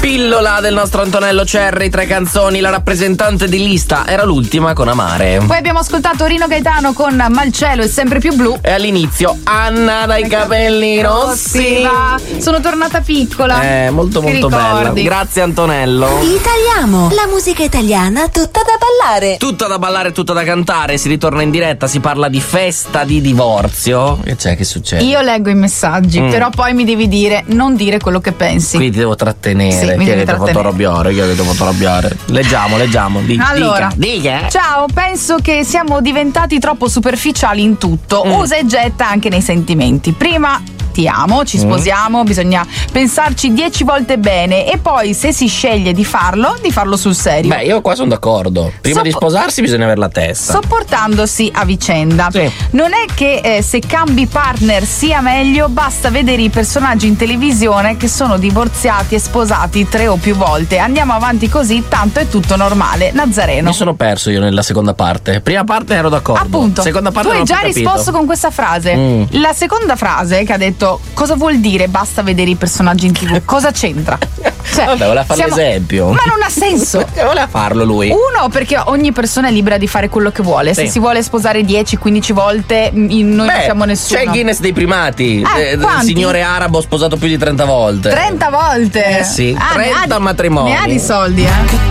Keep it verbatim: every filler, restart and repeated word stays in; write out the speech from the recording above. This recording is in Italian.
Pillola del nostro Antonello Cerri, tre canzoni, la rappresentante di lista era l'ultima con Amare. Poi abbiamo ascoltato Rino Gaetano con Ma il cielo è sempre più blu. E all'inizio Anna dai capelli rossi. Va. Sono tornata piccola. Eh, molto Che molto bella. ricordi. Grazie Antonello. Italiamo, la musica italiana tutta da ballare. Tutta da ballare, tutta da cantare. Si ritorna in diretta, si parla di festa di divorzio. Che c'è, che succede? Io leggo i messaggi, Mm. però poi mi devi dire, non dire quello che pensi. Qui ti devo trattenere. Sì, mi Chi devi avete fatto trattenere. arrabbiare? Chi avete fatto arrabbiare? Leggiamo, leggiamo. Di, Allora, dica, dica. ciao, penso che siamo diventati troppo superficiali in tutto, Mm. usa e getta anche nei sentimenti. Prima ti amo, ci sposiamo, bisogna pensarci dieci volte bene e poi se si sceglie di farlo, di farlo sul serio. Beh, io qua sono d'accordo. Prima Soppo- di sposarsi bisogna avere la testa. Sopportandosi a vicenda. Sì. Non è che eh, se cambi partner sia meglio, basta vedere i personaggi in televisione che sono divorziati e sposati tre o più volte. Andiamo avanti così, tanto è tutto normale. Nazareno. Mi sono perso io nella seconda parte. Prima parte ero d'accordo. Appunto, Seconda parte tu hai non ho già più capito. risposto con questa frase. Mm. La seconda frase che ha detto cosa vuol dire basta vedere i personaggi in tv? Cosa c'entra? Cioè, Vabbè, voleva fare siamo- l'esempio. Ma non ha senso. Perché voleva farlo lui? Uno, perché ogni persona è libera di fare quello che vuole. Se Sì. si vuole sposare dieci quindici volte, mh, noi non Beh, siamo nessuno. c'è il Guinness dei primati. Eh, Eh, quanti? signore arabo sposato più di trenta volte. trenta volte. Eh sì, Ah, ne ha trenta di- matrimoni. Ne ha di soldi, eh.